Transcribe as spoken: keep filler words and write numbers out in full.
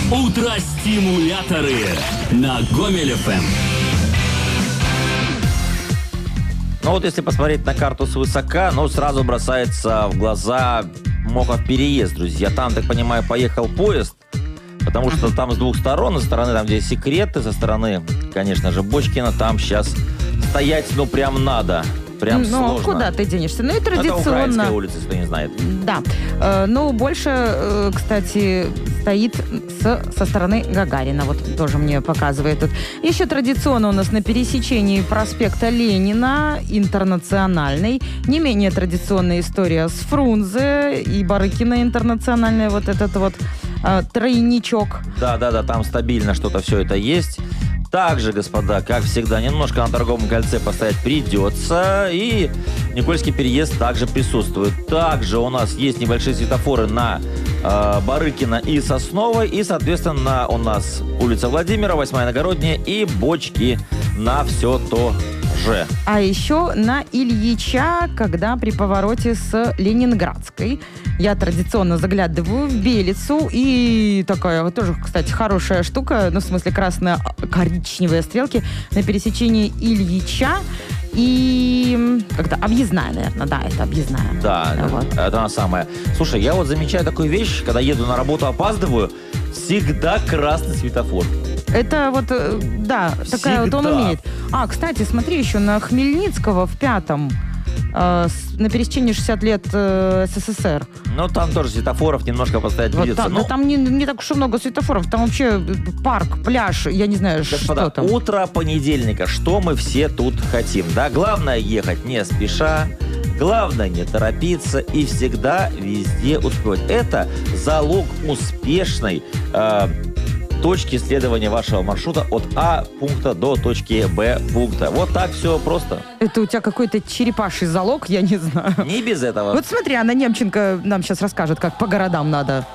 Утро-стимуляторы на Гомель эф эм. Ну вот если посмотреть на карту свысока, ну сразу бросается в глаза Мохов переезд, друзья. Там, так понимаю, поехал поезд, потому что там с двух сторон, со стороны, там где секреты, со стороны, конечно же, Бочкина, там сейчас стоять, ну прям надо. Прям ну, сложно. куда ты денешься? Ну и Это традиционно... Украинская улица, если кто не знает. Да. Э, ну, больше, э, кстати, стоит с, со стороны Гагарина. Вот тоже мне показывает тут. Еще традиционно у нас на пересечении проспекта Ленина, Интернациональный. Не менее традиционная история с Фрунзе и Барыкина Интернациональная. Вот этот вот э, тройничок. Да-да-да, там стабильно что-то все это есть. Также, господа, как всегда, немножко на торговом кольце постоять придется. И Никольский переезд также присутствует. Также у нас есть небольшие светофоры на э, Барыкина и Сосновой. И, соответственно, у нас улица Владимира, восьмая Иногородняя и Бочки на все то же. А еще на Ильича, когда при повороте с Ленинградской. Я традиционно заглядываю в Белицу. И такая тоже, кстати, хорошая штука. Ну, в смысле, красно-коричневые стрелки на пересечении Ильича и... Как-то объездная, наверное. Да, это объездная. Да, вот. Это она самая. Слушай, я вот замечаю такую вещь, когда еду на работу, опаздываю, всегда красный светофор. Это вот, да, Всегда. такая вот он умеет. А, кстати, смотри, еще на Хмельницкого в пятом, э, с, на пересечении шестьдесят лет э, СССР. Ну, там тоже светофоров немножко постоять Вот придется. там, Ну, да там не, не так уж и много светофоров. Там вообще парк, пляж, я не знаю, господа, что там. утро понедельника, что мы все тут хотим, да? Главное ехать не спеша, главное не торопиться и всегда везде успевать. Это залог успешной э, точки следования вашего маршрута от А пункта до точки Б пункта. Вот так все просто. Это у тебя какой-то черепаший залог, я не знаю. Не без этого. Вот смотри, Анна Немченко нам сейчас расскажет, как по городам надо.